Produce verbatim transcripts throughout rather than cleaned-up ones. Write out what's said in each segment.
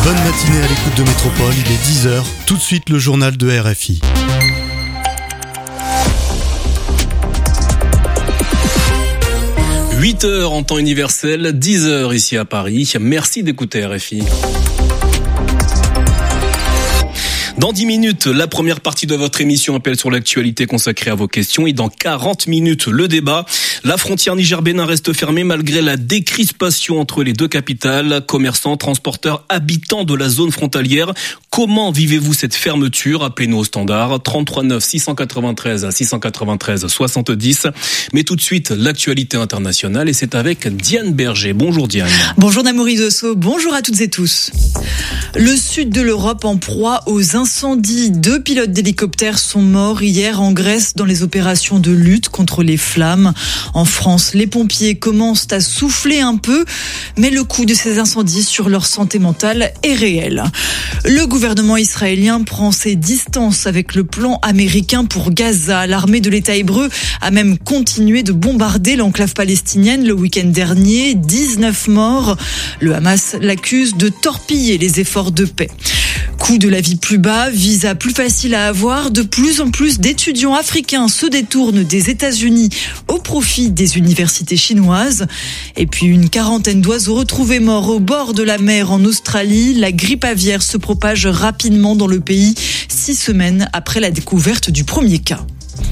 Bonne matinée à l'écoute de Métropole, il est dix heures. Tout de suite le journal de R F I. huit heures en temps universel, dix heures ici à Paris. Merci d'écouter R F I. Dans dix minutes, la première partie de votre émission Appel sur l'actualité consacrée à vos questions. Et dans quarante minutes, le débat. La frontière Niger-Bénin reste fermée malgré la décrispation entre les deux capitales. Commerçants, transporteurs, habitants de la zone frontalière. Comment vivez-vous cette fermeture? Appelez-nous au standard trente-trois neuf six cent quatre-vingt-treize à six cent quatre-vingt-treize soixante-dix. Mais tout de suite, l'actualité internationale et c'est avec Diane Berger. Bonjour Diane. Bonjour Namouri Dosso, bonjour à toutes et tous. Le sud de l'Europe en proie aux incendies. Deux pilotes d'hélicoptères sont morts hier en Grèce dans les opérations de lutte contre les flammes. En France, les pompiers commencent à souffler un peu, mais le coût de ces incendies sur leur santé mentale est réel. Le gouvernement israélien prend ses distances avec le plan américain pour Gaza. L'armée de l'État hébreu a même continué de bombarder l'enclave palestinienne le week-end dernier. dix-neuf morts. Le Hamas l'accuse de torpiller les efforts de paix. Coût de la vie plus bas, visa plus facile à avoir, de plus en plus d'étudiants africains se détournent des États-Unis au profit des universités chinoises. Et puis une quarantaine d'oiseaux retrouvés morts au bord de la mer en Australie. La grippe aviaire se propage rapidement dans le pays, six semaines après la découverte du premier cas.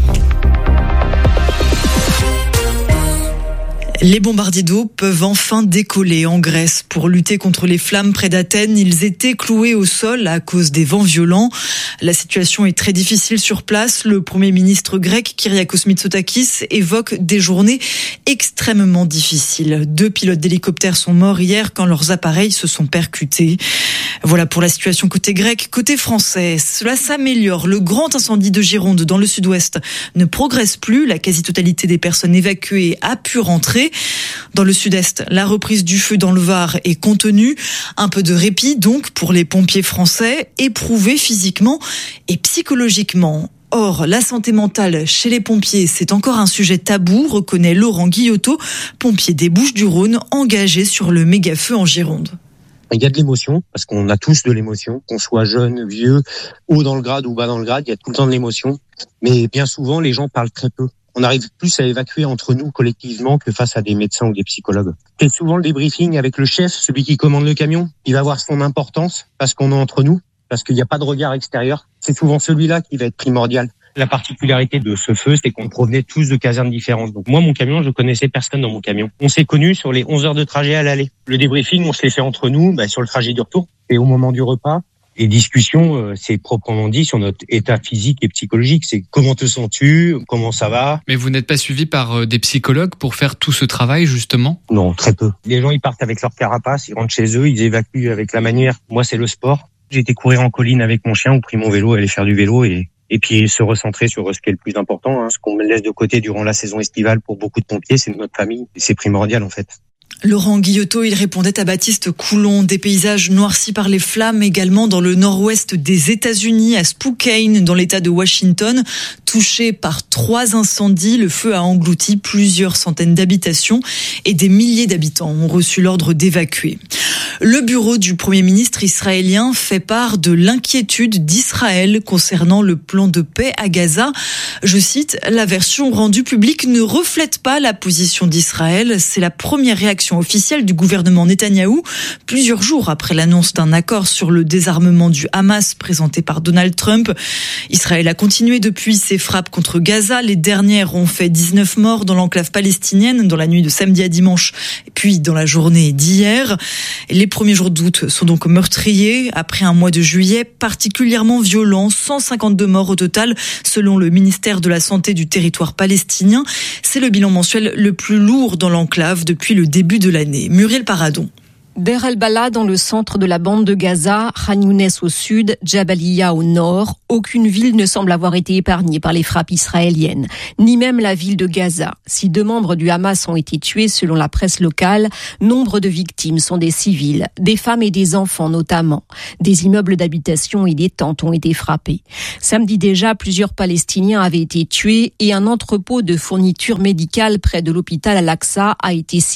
Les bombardiers d'eau peuvent enfin décoller en Grèce. Pour lutter contre les flammes près d'Athènes, ils étaient cloués au sol à cause des vents violents. La situation est très difficile sur place. Le Premier ministre grec, Kyriakos Mitsotakis, évoque des journées extrêmement difficiles. Deux pilotes d'hélicoptères sont morts hier quand leurs appareils se sont percutés. Voilà pour la situation côté grec. Côté français, cela s'améliore. Le grand incendie de Gironde dans le sud-ouest ne progresse plus. La quasi-totalité des personnes évacuées a pu rentrer. Dans le sud-est, la reprise du feu dans le Var est contenue. Un peu de répit donc pour les pompiers français, éprouvés physiquement et psychologiquement. Or, la santé mentale chez les pompiers, c'est encore un sujet tabou, reconnaît Laurent Guillotot, pompier des Bouches-du-Rhône, engagé sur le méga-feu en Gironde. Il y a de l'émotion, parce qu'on a tous de l'émotion, qu'on soit jeune, vieux, haut dans le grade ou bas dans le grade, il y a tout le temps de l'émotion. Mais bien souvent, les gens parlent très peu. On arrive plus à évacuer entre nous collectivement que face à des médecins ou des psychologues. C'est souvent le débriefing avec le chef, celui qui commande le camion. Il va avoir son importance parce qu'on est entre nous, parce qu'il n'y a pas de regard extérieur. C'est souvent celui-là qui va être primordial. La particularité de ce feu, c'est qu'on provenait tous de casernes différentes. Donc moi, mon camion, je connaissais personne dans mon camion. On s'est connus sur les onze heures de trajet à l'aller. Le débriefing, on se l'est fait entre nous bah, sur le trajet du retour et au moment du repas. Et discussion, euh, c'est proprement dit sur notre état physique et psychologique. C'est comment te sens-tu, comment ça va. Mais vous n'êtes pas suivi par euh, des psychologues pour faire tout ce travail, justement? Non, très peu. Les gens, ils partent avec leur carapace, ils rentrent chez eux, ils évacuent avec la manière. Moi, c'est le sport. J'ai été courir en colline avec mon chien ou pris mon vélo, aller faire du vélo et, et puis se recentrer sur ce qui est le plus important. Hein. Ce qu'on me laisse de côté durant la saison estivale pour beaucoup de pompiers, c'est notre famille. Et c'est primordial, en fait. Laurent Guillotot, il répondait à Baptiste Coulon. Des paysages noircis par les flammes également dans le nord-ouest des États-Unis, à Spokane, dans l'État de Washington. Touché par trois incendies, le feu a englouti plusieurs centaines d'habitations et des milliers d'habitants ont reçu l'ordre d'évacuer. Le bureau du Premier ministre israélien fait part de l'inquiétude d'Israël concernant le plan de paix à Gaza. Je cite, « La version rendue publique ne reflète pas la position d'Israël. C'est la première réaction officielle du gouvernement Netanyahou, plusieurs jours après l'annonce d'un accord sur le désarmement du Hamas présenté par Donald Trump. Israël a continué depuis ses frappes contre Gaza. Les dernières ont fait dix-neuf morts dans l'enclave palestinienne dans la nuit de samedi à dimanche, puis dans la journée d'hier. Les premiers jours d'août sont donc meurtriers après un mois de juillet particulièrement violent. cent cinquante-deux morts au total selon le ministère de la Santé du territoire palestinien. C'est le bilan mensuel le plus lourd dans l'enclave depuis le début de l'année. Muriel Paradon. Der el-Bala dans le centre de la bande de Gaza, Khan Younes au sud, Jabalia au nord. Aucune ville ne semble avoir été épargnée par les frappes israéliennes, ni même la ville de Gaza. Si deux membres du Hamas ont été tués selon la presse locale, nombre de victimes sont des civils, des femmes et des enfants notamment. Des immeubles d'habitation et des tentes ont été frappés. Samedi déjà, plusieurs Palestiniens avaient été tués et un entrepôt de fournitures médicales près de l'hôpital Al-Aqsa a été ciblé.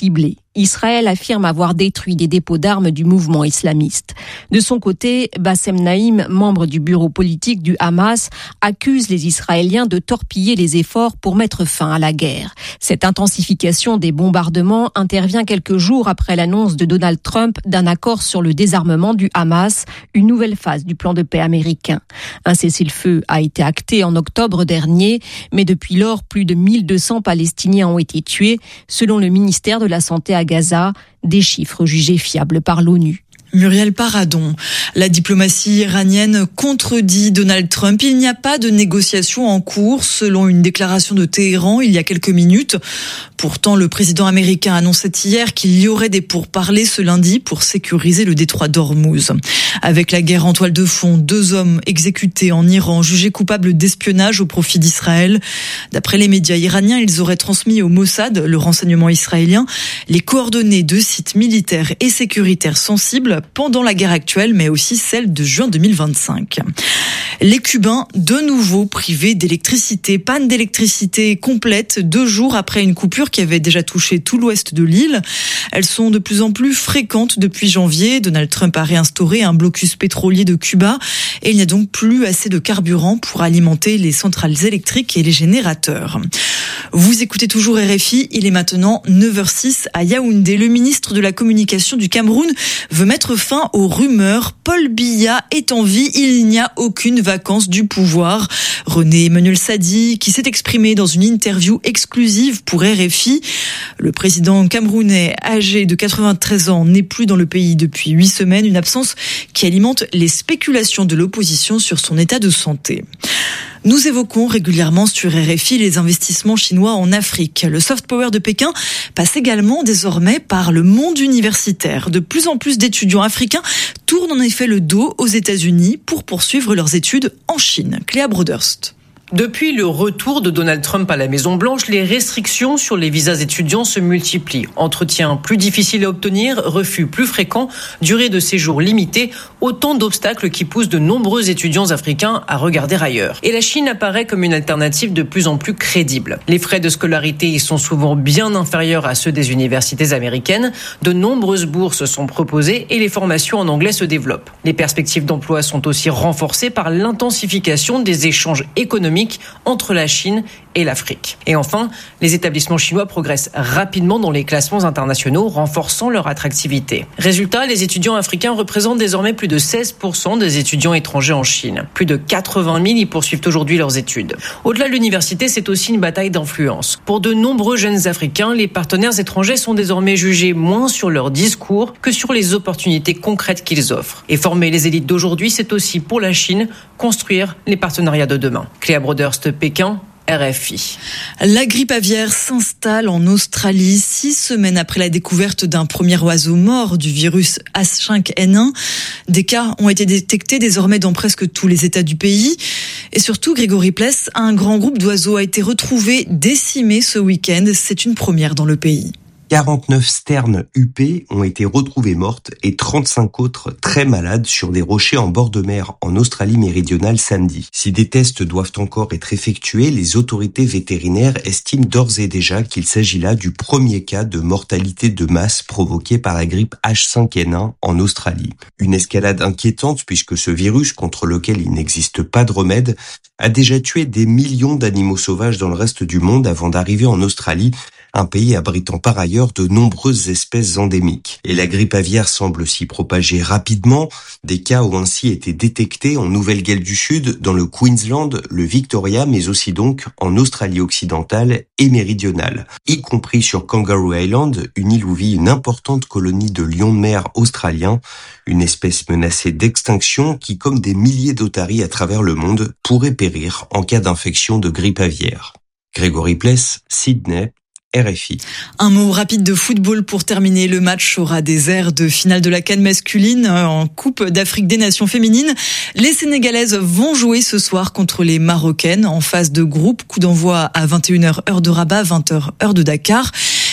Israël affirme avoir détruit des dépôts d'armes du mouvement islamiste. De son côté, Bassem Naïm, membre du bureau politique du Hamas, accuse les Israéliens de torpiller les efforts pour mettre fin à la guerre. Cette intensification des bombardements intervient quelques jours après l'annonce de Donald Trump d'un accord sur le désarmement du Hamas, une nouvelle phase du plan de paix américain. Un cessez-le-feu a été acté en octobre dernier, mais depuis lors, plus de mille deux cents Palestiniens ont été tués, selon le ministère de la Santé à Gaza, des chiffres jugés fiables par l'ONU. Muriel Paradon, la diplomatie iranienne contredit Donald Trump. Il n'y a pas de négociations en cours, selon une déclaration de Téhéran il y a quelques minutes. Pourtant, le président américain annonçait hier qu'il y aurait des pourparlers ce lundi pour sécuriser le détroit d'Ormuz. Avec la guerre en toile de fond, deux hommes exécutés en Iran, jugés coupables d'espionnage au profit d'Israël. D'après les médias iraniens, ils auraient transmis au Mossad, le renseignement israélien, les coordonnées de sites militaires et sécuritaires sensibles pendant la guerre actuelle, mais aussi celle de juin deux mille vingt-cinq. Les Cubains, de nouveau privés d'électricité. Panne d'électricité complète deux jours après une coupure qui avait déjà touché tout l'ouest de l'île. Elles sont de plus en plus fréquentes depuis janvier. Donald Trump a réinstauré un blocus pétrolier de Cuba et il n'y a donc plus assez de carburant pour alimenter les centrales électriques et les générateurs. Vous écoutez toujours R F I, il est maintenant neuf heures six à Yaoundé. Le ministre de la Communication du Cameroun veut mettre fin aux rumeurs. Paul Biya est en vie, il n'y a aucune vacance du pouvoir. René Emmanuel Sadi, qui s'est exprimé dans une interview exclusive pour R F I. Le président camerounais, âgé de quatre-vingt-treize ans, n'est plus dans le pays depuis huit semaines, une absence qui alimente les spéculations de l'opposition sur son état de santé. Nous évoquons régulièrement sur R F I les investissements chinois en Afrique. Le soft power de Pékin passe également désormais par le monde universitaire. De plus en plus d'étudiants africains tournent en effet le dos aux États-Unis pour poursuivre leurs études en Chine. Cléa Broderst. Depuis le retour de Donald Trump à la Maison-Blanche, les restrictions sur les visas étudiants se multiplient. Entretiens plus difficiles à obtenir, refus plus fréquents, durée de séjour limitée, autant d'obstacles qui poussent de nombreux étudiants africains à regarder ailleurs. Et la Chine apparaît comme une alternative de plus en plus crédible. Les frais de scolarité y sont souvent bien inférieurs à ceux des universités américaines. De nombreuses bourses sont proposées et les formations en anglais se développent. Les perspectives d'emploi sont aussi renforcées par l'intensification des échanges économiques entre la Chine et l'Afrique. Et enfin, les établissements chinois progressent rapidement dans les classements internationaux, renforçant leur attractivité. Résultat, les étudiants africains représentent désormais plus de seize pour cent des étudiants étrangers en Chine. Plus de quatre-vingt mille y poursuivent aujourd'hui leurs études. Au-delà de l'université, c'est aussi une bataille d'influence. Pour de nombreux jeunes Africains, les partenaires étrangers sont désormais jugés moins sur leur discours que sur les opportunités concrètes qu'ils offrent. Et former les élites d'aujourd'hui, c'est aussi pour la Chine construire les partenariats de demain. Cléa Broderst, Pékin, R F I. La grippe aviaire s'installe en Australie six semaines après la découverte d'un premier oiseau mort du virus H cinq N un. Des cas ont été détectés désormais dans presque tous les États du pays. Et surtout, Grégory Pless, un grand groupe d'oiseaux a été retrouvé décimé ce week-end. C'est une première dans le pays. quarante-neuf sternes huppées ont été retrouvées mortes et trente-cinq autres très malades sur des rochers en bord de mer en Australie méridionale samedi. Si des tests doivent encore être effectués, les autorités vétérinaires estiment d'ores et déjà qu'il s'agit là du premier cas de mortalité de masse provoquée par la grippe H cinq N un en Australie. Une escalade inquiétante puisque ce virus, contre lequel il n'existe pas de remède, a déjà tué des millions d'animaux sauvages dans le reste du monde avant d'arriver en Australie, un pays abritant par ailleurs de nombreuses espèces endémiques. Et la grippe aviaire semble s'y propager rapidement. Des cas ont ainsi été détectés en Nouvelle-Galles du Sud, dans le Queensland, le Victoria, mais aussi donc en Australie occidentale et méridionale, y compris sur Kangaroo Island, une île où vit une importante colonie de lions de mer australiens, une espèce menacée d'extinction qui, comme des milliers d'otaries à travers le monde, pourrait périr en cas d'infection de grippe aviaire. Grégory Pless, Sydney, R F I. Un mot rapide de football pour terminer. Le match aura des airs de finale de la CAN masculine en Coupe d'Afrique des Nations féminines. Les Sénégalaises vont jouer ce soir contre les Marocaines en phase de groupe. Coup d'envoi à vingt et une heures heure de Rabat, vingt heures heure de Dakar.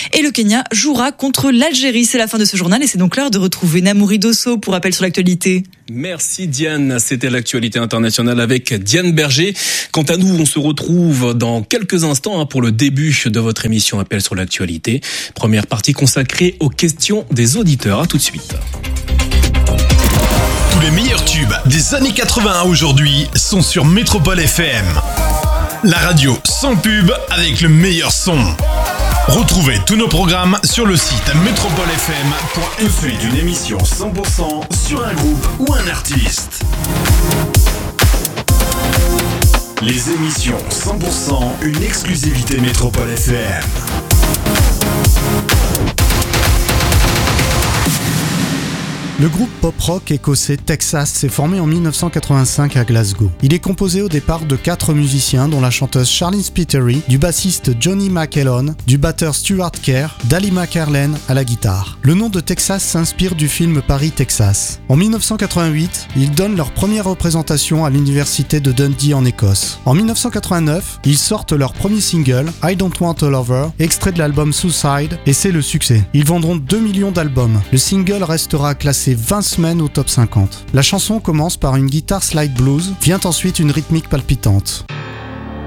Et le Kenya jouera contre l'Algérie. C'est la fin de ce journal et c'est donc l'heure de retrouver Namouri Dosso pour rappel sur l'actualité. Merci Diane, c'était l'actualité internationale avec Diane Berger. Quant à nous, on se retrouve dans quelques instants pour le début de votre émission Appel sur l'actualité. Première partie consacrée aux questions des auditeurs. À tout de suite. Tous les meilleurs tubes des années quatre-vingts à aujourd'hui sont sur Métropole F M. La radio sans pub avec le meilleur son. Retrouvez tous nos programmes sur le site métropole f m point f m. Une émission cent pour cent sur un groupe ou un artiste. Les émissions cent pour cent, une exclusivité Métropole F M. Le groupe pop-rock écossais Texas s'est formé en dix-neuf cent quatre-vingt-cinq à Glasgow. Il est composé au départ de quatre musiciens dont la chanteuse Charlene Spiteri, du bassiste Johnny McElhone, du batteur Stuart Kerr, d'Ali McCarlane à la guitare. Le nom de Texas s'inspire du film Paris, Texas. En dix-neuf cent quatre-vingt-huit, ils donnent leur première représentation à l'université de Dundee en Écosse. En dix-neuf cent quatre-vingt-neuf, ils sortent leur premier single, I Don't Want a Lover, extrait de l'album Suicide, et c'est le succès. Ils vendront deux millions d'albums. Le single restera classé vingt semaines au top cinquante. La chanson commence par une guitare slide blues, vient ensuite une rythmique palpitante.